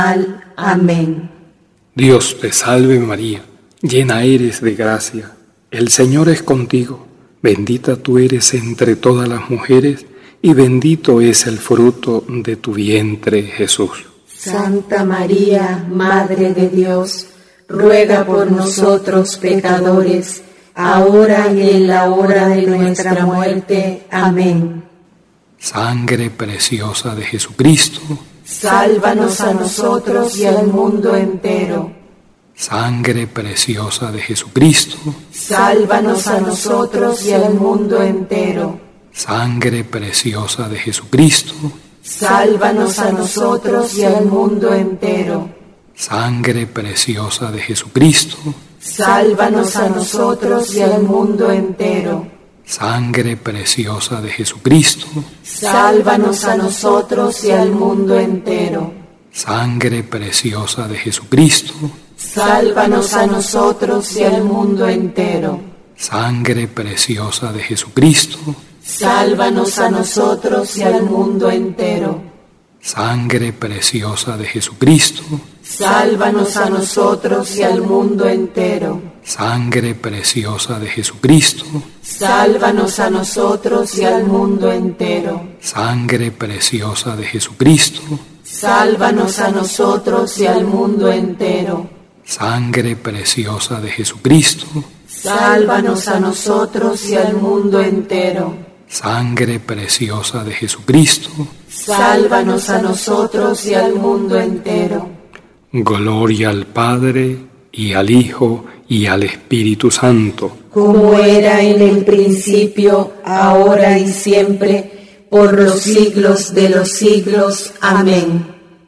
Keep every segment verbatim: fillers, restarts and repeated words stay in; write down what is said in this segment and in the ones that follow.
Amén. Dios te salve María, llena eres de gracia, el Señor es contigo, bendita tú eres entre todas las mujeres, y bendito es el fruto de tu vientre, Jesús. Santa María, Madre de Dios, ruega por nosotros pecadores, ahora y en la hora de nuestra muerte. Amén. Sangre preciosa de Jesucristo, sálvanos a nosotros y al mundo entero. Sangre preciosa de Jesucristo, sálvanos a nosotros y al mundo entero. Sangre preciosa de Jesucristo, sálvanos a nosotros y al mundo entero. Sangre preciosa de Jesucristo, sálvanos a nosotros y al mundo entero. Sangre preciosa de Jesucristo, sálvanos a nosotros y al mundo entero. Sangre preciosa de Jesucristo, sálvanos a nosotros y al mundo entero. Sangre preciosa de Jesucristo, sálvanos a nosotros y al mundo entero. Sangre preciosa de Jesucristo, sálvanos a nosotros y al mundo entero. Sangre preciosa de Jesucristo, sálvanos a nosotros y al mundo entero. Sangre preciosa de Jesucristo, sálvanos a nosotros y al mundo entero. Sangre preciosa de Jesucristo, sálvanos a nosotros y al mundo entero. Sangre preciosa de Jesucristo, sálvanos a nosotros y al mundo entero. Gloria al Padre, y al Hijo, y al Espíritu Santo, como era en el principio, ahora y siempre, por los siglos de los siglos. Amén.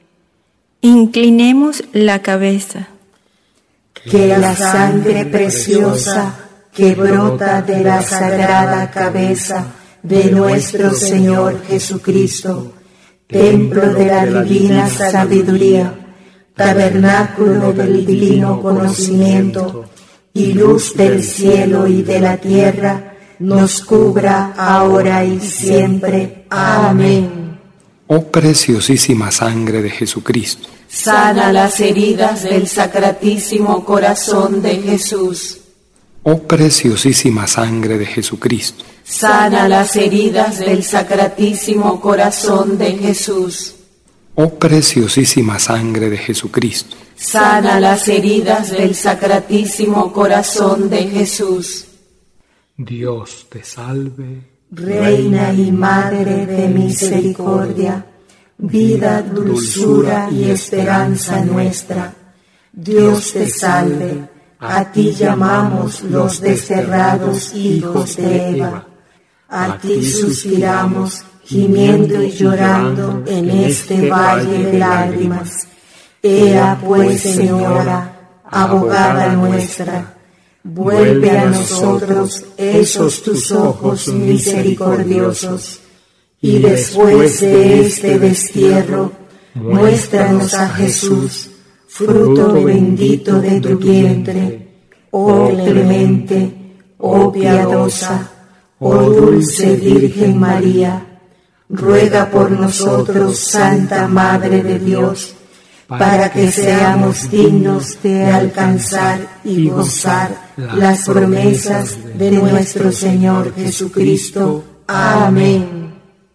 Inclinemos la cabeza. Que la sangre preciosa que brota de la sagrada cabeza de nuestro Señor Jesucristo, templo de la divina sabiduría, tabernáculo del divino conocimiento y luz del cielo y de la tierra, nos cubra ahora y siempre. Amén. Oh preciosísima sangre de Jesucristo, sana las heridas del sacratísimo corazón de Jesús. Oh preciosísima sangre de Jesucristo, sana las heridas del sacratísimo corazón de Jesús. Oh preciosísima sangre de Jesucristo, sana las heridas del sacratísimo corazón de Jesús. Dios te salve, Reina y Madre de misericordia, vida, dulzura y esperanza nuestra. Dios te salve, a ti llamamos los desterrados hijos de Eva. A ti suspiramos, gimiendo y llorando en este valle de lágrimas. Ea pues, Señora, abogada nuestra, vuelve a nosotros esos tus ojos misericordiosos, y después de este destierro, muéstranos a Jesús, fruto bendito de tu vientre. Oh clemente, oh piadosa, oh dulce Virgen María, ruega por nosotros, Santa Madre de Dios, para que seamos dignos de alcanzar y gozar las promesas de nuestro Señor Jesucristo. Amén.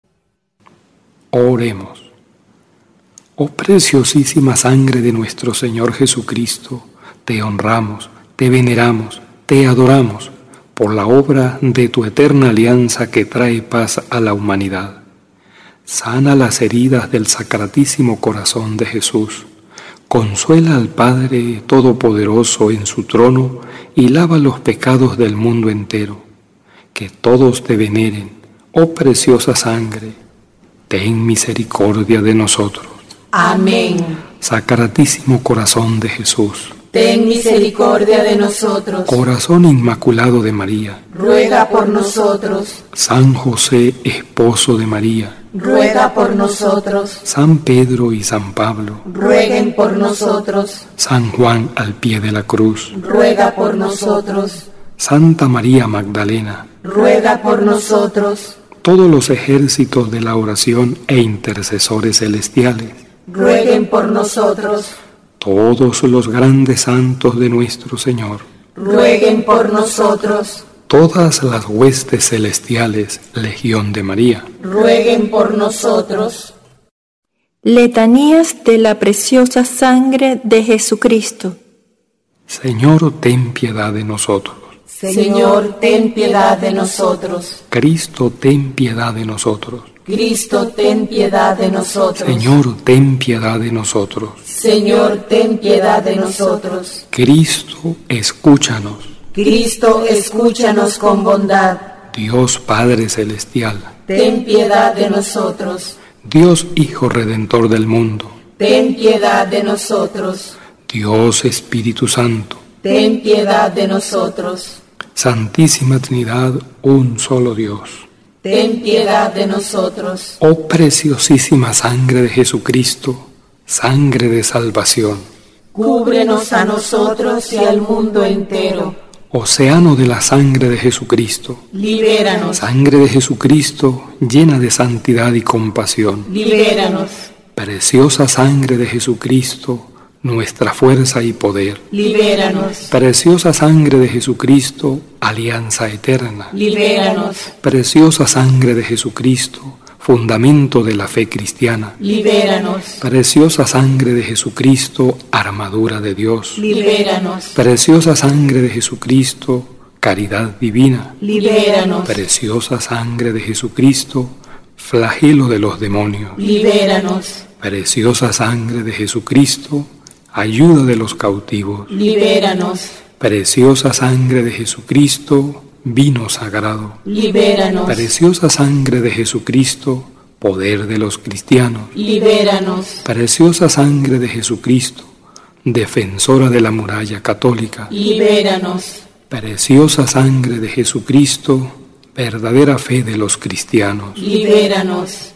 Oremos. Oh preciosísima sangre de nuestro Señor Jesucristo, te honramos, te veneramos, te adoramos por la obra de tu eterna alianza que trae paz a la humanidad. Sana las heridas del sacratísimo corazón de Jesús, consuela al Padre Todopoderoso en su trono y lava los pecados del mundo entero. Que todos te veneren, oh preciosa sangre, ten misericordia de nosotros. Amén. Sacratísimo corazón de Jesús, ten misericordia de nosotros. Corazón inmaculado de María, ruega por nosotros. San José, esposo de María, ruega por nosotros. San Pedro y San Pablo, rueguen por nosotros. San Juan al pie de la cruz, ruega por nosotros. Santa María Magdalena, ruega por nosotros. Todos los ejércitos de la oración e intercesores celestiales, rueguen por nosotros. Todos los grandes santos de nuestro Señor, rueguen por nosotros. Todas las huestes celestiales, Legión de María, rueguen por nosotros. Letanías de la preciosa sangre de Jesucristo. Señor, ten piedad de nosotros. Señor, ten piedad de nosotros. Cristo, ten piedad de nosotros. Cristo, ten piedad de nosotros. Señor, ten piedad de nosotros. Señor, ten piedad de nosotros. Cristo, escúchanos. Cristo, escúchanos con bondad. Dios Padre Celestial, ten piedad de nosotros. Dios Hijo Redentor del mundo, ten piedad de nosotros. Dios Espíritu Santo, ten piedad de nosotros. Santísima Trinidad, un solo Dios, ten piedad de nosotros. Oh preciosísima sangre de Jesucristo, sangre de salvación, cúbrenos a nosotros y al mundo entero. Océano de la sangre de Jesucristo, libéranos. Sangre de Jesucristo, llena de santidad y compasión, libéranos. Preciosa sangre de Jesucristo, nuestra fuerza y poder, libéranos. Preciosa sangre de Jesucristo, alianza eterna, libéranos. Preciosa sangre de Jesucristo, fundamento de la fe cristiana, libéranos. Preciosa sangre de Jesucristo, armadura de Dios, libéranos. Preciosa sangre de Jesucristo, caridad divina, libéranos. Preciosa sangre de Jesucristo, flagelo de los demonios, libéranos. Preciosa sangre de Jesucristo, ayuda de los cautivos, libéranos. Preciosa sangre de Jesucristo, vino sagrado, libéranos. Preciosa sangre de Jesucristo, poder de los cristianos, libéranos. Preciosa sangre de Jesucristo, defensora de la muralla católica, libéranos. Preciosa sangre de Jesucristo, verdadera fe de los cristianos, libéranos.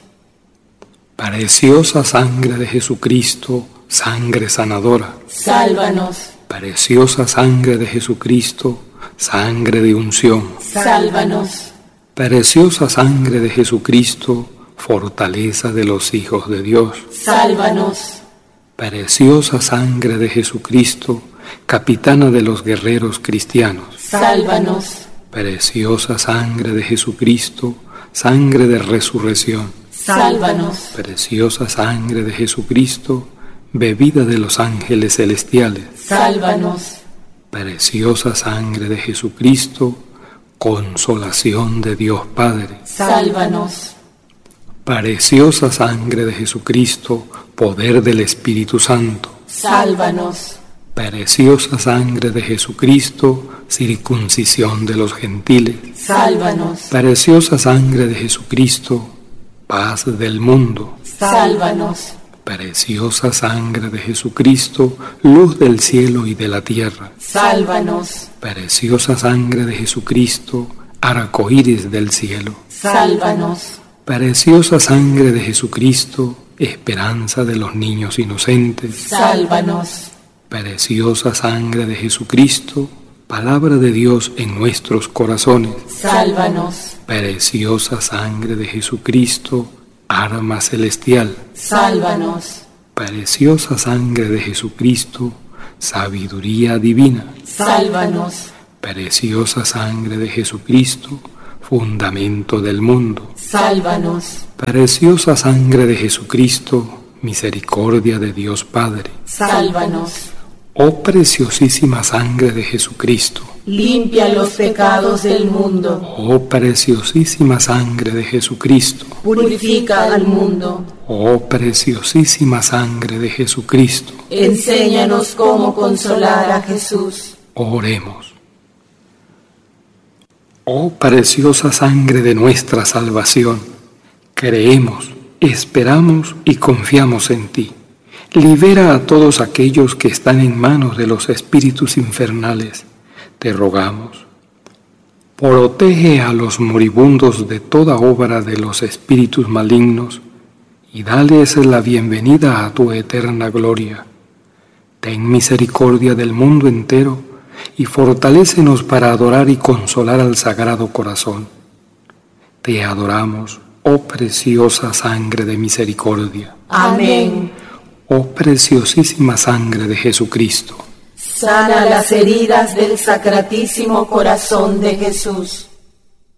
Preciosa sangre de Jesucristo, sangre sanadora, sálvanos. Preciosa sangre de Jesucristo, sangre de unción, sálvanos. Preciosa sangre de Jesucristo, fortaleza de los hijos de Dios, sálvanos. Preciosa sangre de Jesucristo, capitana de los guerreros cristianos, sálvanos. Preciosa sangre de Jesucristo, sangre de resurrección, sálvanos. Preciosa sangre de Jesucristo, bebida de los ángeles celestiales, sálvanos. Preciosa sangre de Jesucristo, consolación de Dios Padre, sálvanos. Preciosa sangre de Jesucristo, poder del Espíritu Santo, sálvanos. Preciosa sangre de Jesucristo, circuncisión de los gentiles, sálvanos. Preciosa sangre de Jesucristo, paz del mundo, sálvanos. Preciosa sangre de Jesucristo, luz del cielo y de la tierra, sálvanos. Preciosa sangre de Jesucristo, arco iris del cielo, sálvanos. Preciosa sangre de Jesucristo, esperanza de los niños inocentes, sálvanos. Preciosa sangre de Jesucristo, palabra de Dios en nuestros corazones, sálvanos. Preciosa sangre de Jesucristo, arma celestial, sálvanos. Preciosa sangre de Jesucristo, sabiduría divina, sálvanos. Preciosa sangre de Jesucristo, fundamento del mundo, sálvanos. Preciosa sangre de Jesucristo, misericordia de Dios Padre, sálvanos. Oh preciosísima sangre de Jesucristo, limpia los pecados del mundo. Oh preciosísima sangre de Jesucristo, purifica al mundo. Oh preciosísima sangre de Jesucristo, enséñanos cómo consolar a Jesús. Oremos. Oh preciosa sangre de nuestra salvación, creemos, esperamos y confiamos en ti. Libera a todos aquellos que están en manos de los espíritus infernales, te rogamos. Protege a los moribundos de toda obra de los espíritus malignos y dales la bienvenida a tu eterna gloria. Ten misericordia del mundo entero y fortalécenos para adorar y consolar al Sagrado Corazón. Te adoramos, oh preciosa sangre de misericordia. Amén. Oh preciosísima sangre de Jesucristo, sana las heridas del Sacratísimo Corazón de Jesús.